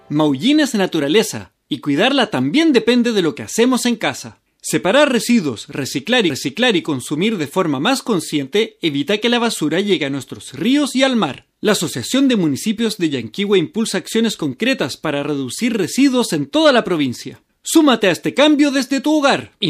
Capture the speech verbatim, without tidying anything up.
Maullín es naturaleza, y cuidarla también depende de lo que hacemos en casa. Separar residuos, reciclar y reciclar y consumir de forma más consciente evita que la basura llegue a nuestros ríos y al mar. La Asociación de Municipios de Yanquihue impulsa acciones concretas para reducir residuos en toda la provincia. Súmate a este cambio desde tu hogar.